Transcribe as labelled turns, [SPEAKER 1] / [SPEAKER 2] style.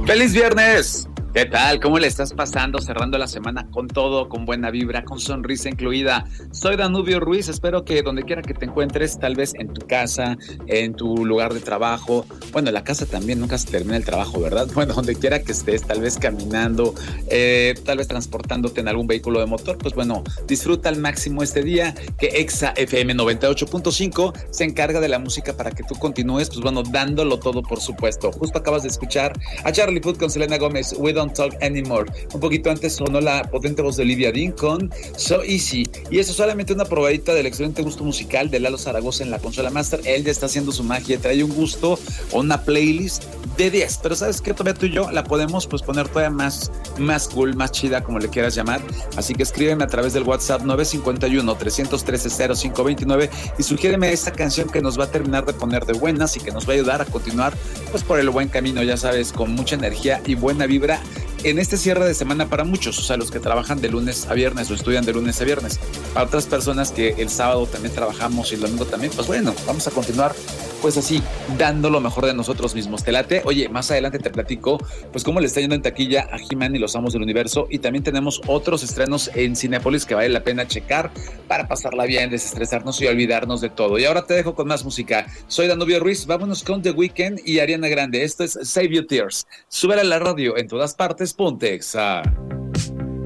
[SPEAKER 1] ¡Feliz viernes! ¿Qué tal? ¿Cómo le estás pasando? Cerrando la semana con todo, con buena vibra, con sonrisa incluida. Soy Danubio Ruiz, espero que donde quiera que te encuentres, tal vez en tu casa, en tu lugar de trabajo, bueno, en la casa también nunca se termina el trabajo, ¿verdad? Bueno, donde quiera que estés, tal vez caminando, tal vez transportándote en algún vehículo de motor, pues bueno, disfruta al máximo este día, que Exa FM 98.5 se encarga de la música para que tú continúes, pues bueno, dándolo todo, por supuesto. Justo acabas de escuchar a Charlie Puth con Selena Gómez, We Don't Talk Anymore. Un poquito antes sonó la potente voz de Olivia Dean con So Easy. Y eso solamente una probadita del excelente gusto musical de Lalo Zaragoza en la consola Master. Él ya está haciendo su magia, trae un gusto o una playlist de 10. Pero ¿sabes qué? Todavía tú y yo la podemos pues poner todavía más cool, más chida, como le quieras llamar. Así que escríbeme a través del WhatsApp 951-313-0529 y sugiéreme esta canción que nos va a terminar de poner de buenas y que nos va a ayudar a continuar pues por el buen camino, ya sabes, con mucha energía y buena vibra en este cierre de semana para muchos, o sea, los que trabajan de lunes a viernes o estudian de lunes a viernes. Para otras personas que el sábado también trabajamos y el domingo también, pues bueno, vamos a continuar pues así, dando lo mejor de nosotros mismos. ¿Te late? Oye, más adelante te platico pues cómo le está yendo en taquilla a He-Man y los Amos del Universo, y también tenemos otros estrenos en Cinépolis que vale la pena checar para pasarla bien, desestresarnos y olvidarnos de todo. Y ahora te dejo con más música. Soy Danubio Ruiz, vámonos con The Weeknd y Ariana Grande. Esto es Save Your Tears. Súbela a la radio en todas partes, ponte Exa.